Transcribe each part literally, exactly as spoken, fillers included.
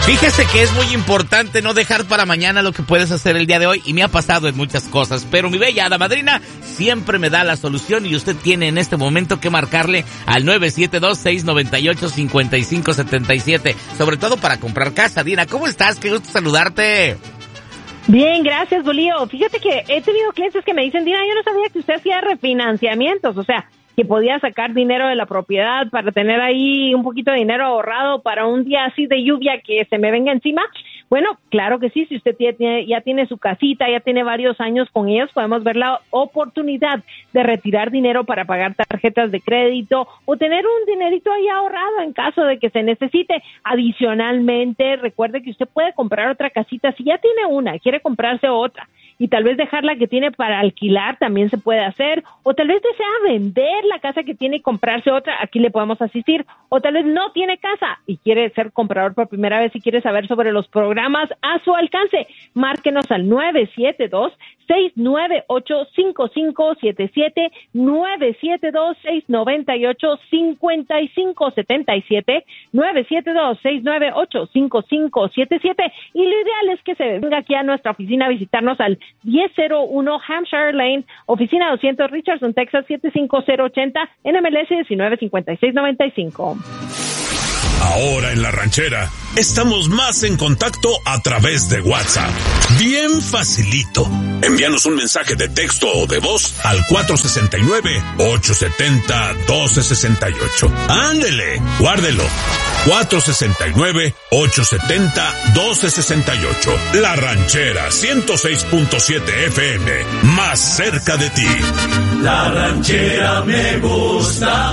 Fíjese que es muy importante no dejar para mañana lo que puedes hacer el día de hoy, y me ha pasado en muchas cosas, pero mi bella hada madrina siempre me da la solución, y usted tiene en este momento que marcarle al nueve siete dos, seis nueve ocho, cinco cinco siete siete, sobre todo para comprar casa. Dina, ¿cómo estás? Qué gusto saludarte. Bien, gracias, Bolío. Fíjate que he tenido clientes que me dicen, Dina, yo no sabía que usted hacía refinanciamientos, o sea, que podía sacar dinero de la propiedad para tener ahí un poquito de dinero ahorrado para un día así de lluvia que se me venga encima. Bueno, claro que sí, si usted tiene, ya tiene su casita, ya tiene varios años con ellos, podemos ver la oportunidad de retirar dinero para pagar tarjetas de crédito o tener un dinerito ahí ahorrado en caso de que se necesite. Adicionalmente, recuerde que usted puede comprar otra casita, si ya tiene una, quiere comprarse otra, y tal vez dejar la que tiene para alquilar, también se puede hacer, o tal vez desea vender la casa que tiene y comprarse otra, aquí le podemos asistir, o tal vez no tiene casa y quiere ser comprador por primera vez y quiere saber sobre los programas a su alcance. Márquenos al nueve siete dos, seis nueve ocho, cinco cinco siete siete, nueve siete dos, seis nueve ocho, cinco cinco siete siete, nueve siete dos, seis nueve ocho, cinco cinco siete siete, y lo ideal es que se venga aquí a nuestra oficina a visitarnos al diez cero uno Hampshire Lane, oficina doscientos, Richardson, Texas siete cinco cero ochenta, N M L S diecinueve cincuenta y seis noventa y cinco. Ahora en La Ranchera, estamos más en contacto a través de WhatsApp. Bien facilito. Envíanos un mensaje de texto o de voz al cuatro seis nueve, ocho siete cero, uno dos seis ocho. ¡Ándele! Guárdelo. cuatro seis nueve, ocho siete cero, uno dos seis ocho. La Ranchera ciento seis punto siete F M. Más cerca de ti. La Ranchera me gusta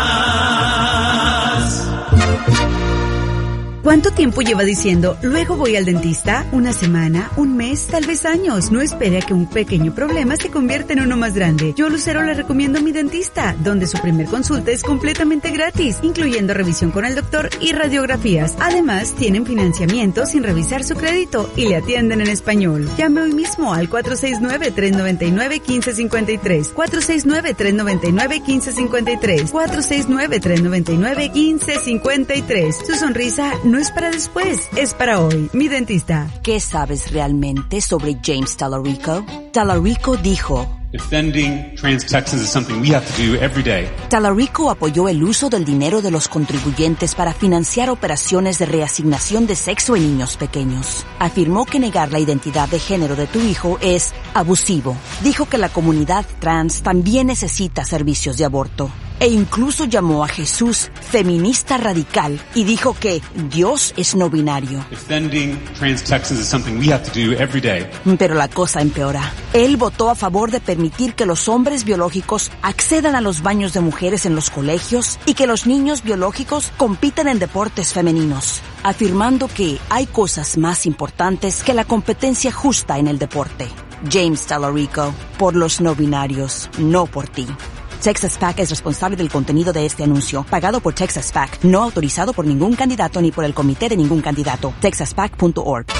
más. ¿Cuánto tiempo lleva diciendo, luego voy al dentista? ¿Una semana? ¿Un mes? Tal vez años. No espere a que un pequeño problema se convierta en uno más grande. Yo, Lucero, le recomiendo a mi dentista, donde su primer consulta es completamente gratis, incluyendo revisión con el doctor y radiografías. Además, tienen financiamiento sin revisar su crédito y le atienden en español. Llame hoy mismo al cuatro seis nueve, tres nueve nueve, uno cinco cinco tres, cuatro seis nueve, tres nueve nueve, uno cinco cinco tres, cuatro seis nueve, tres nueve nueve, uno cinco cinco tres. Su sonrisa no es para después, es para hoy. Mi dentista. ¿Qué sabes realmente sobre James Talarico? Talarico dijo: Defending trans Texans is something we have to do every day. Talarico apoyó el uso del dinero de los contribuyentes para financiar operaciones de reasignación de sexo en niños pequeños. Afirmó que negar la identidad de género de tu hijo es abusivo. Dijo que la comunidad trans también necesita servicios de aborto. E incluso llamó a Jesús feminista radical y dijo que Dios es no binario. Defending trans Texans is something we have to do every day. Pero la cosa empeora. Él votó a favor de permitir que los hombres biológicos accedan a los baños de mujeres en los colegios y que los niños biológicos compitan en deportes femeninos, afirmando que hay cosas más importantes que la competencia justa en el deporte. James Talarico, por los no binarios, no por ti. Texas PAC es responsable del contenido de este anuncio, pagado por Texas PAC, no autorizado por ningún candidato ni por el comité de ningún candidato. texas pac punto org.